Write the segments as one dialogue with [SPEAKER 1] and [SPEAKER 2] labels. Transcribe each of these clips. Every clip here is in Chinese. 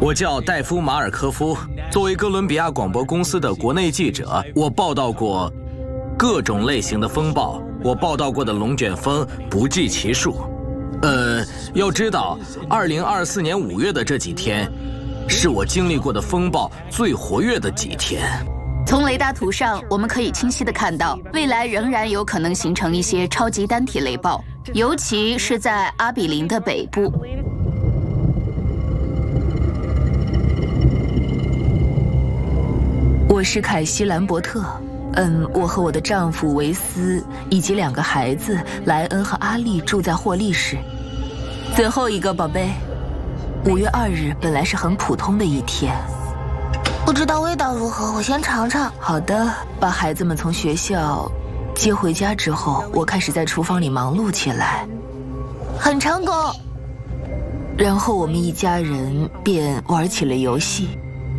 [SPEAKER 1] 我叫戴夫·马尔科夫。作为哥伦比亚广播公司的国内记者，我报道过各种类型的风暴，我报道过的龙卷风不计其数。要知道，2024年5月的这几天，是我经历过的风暴最活跃的几天。
[SPEAKER 2] 从雷达图上，我们可以清晰地看到，未来仍然有可能形成一些超级单体雷暴，尤其是在阿比林的北部。
[SPEAKER 3] 我是凯西·兰伯特。我和我的丈夫维斯以及2个孩子莱恩和阿丽住在霍利市。最后一个宝贝，5月2日本来是很普通的一天。
[SPEAKER 4] 不知道味道如何，我先尝尝。
[SPEAKER 3] 好的。把孩子们从学校接回家之后，我开始在厨房里忙碌起来，
[SPEAKER 4] 很成功。
[SPEAKER 3] 然后我们一家人便玩起了游戏。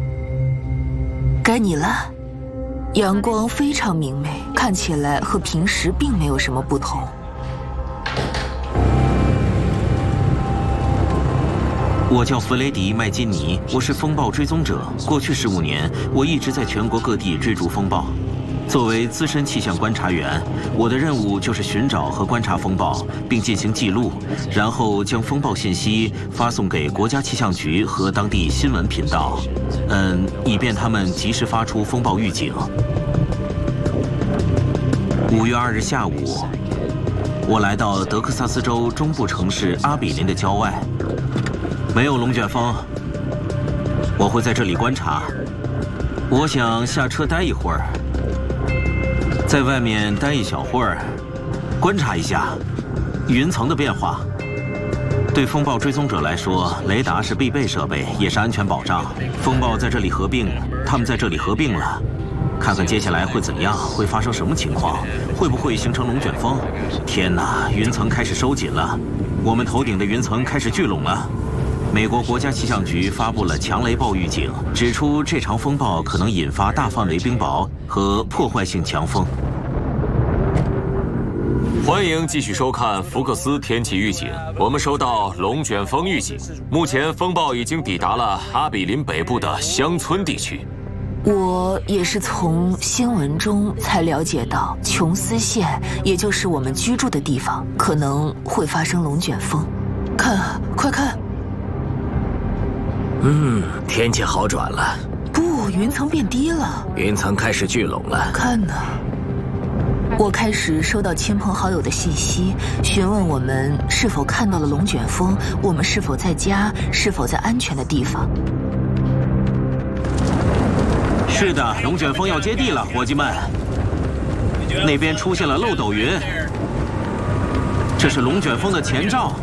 [SPEAKER 3] 该你了。阳光非常明媚，看起来和平时并没有什么不同。
[SPEAKER 5] 我叫弗雷迪·麦金尼，我是风暴追踪者。过去15年，我一直在全国各地追逐风暴。作为资深气象观察员，我的任务就是寻找和观察风暴，并进行记录，然后将风暴信息发送给国家气象局和当地新闻频道，以便他们及时发出风暴预警。5月2日下午，我来到德克萨斯州中部城市阿比林的郊外。没有龙卷风，我会在这里观察。我想下车待一会儿，在外面待一小会儿，观察一下云层的变化。对风暴追踪者来说，雷达是必备设备，也是安全保障。风暴在这里合并，他们在这里合并了，看看接下来会怎样，会发生什么情况，会不会形成龙卷风？天哪，云层开始收紧了，我们头顶的云层开始聚拢了。美国国家气象局发布了强雷暴预警，指出这场风暴可能引发大范围冰雹和破坏性强风。
[SPEAKER 6] 欢迎继续收看福克斯天气预警。我们收到龙卷风预警，目前风暴已经抵达了阿比林北部的乡村地区。
[SPEAKER 3] 我也是从新闻中才了解到，琼斯县，也就是我们居住的地方，可能会发生龙卷风。看，快看！
[SPEAKER 1] 天气好转了。
[SPEAKER 3] 不，云层变低了，
[SPEAKER 1] 云层开始聚拢了。
[SPEAKER 3] 看呢，我开始收到亲朋好友的信息，询问我们是否看到了龙卷风，我们是否在家，是否在安全的地方。
[SPEAKER 5] 是的，龙卷风要接地了，伙计们。那边出现了漏斗云，这是龙卷风的前兆。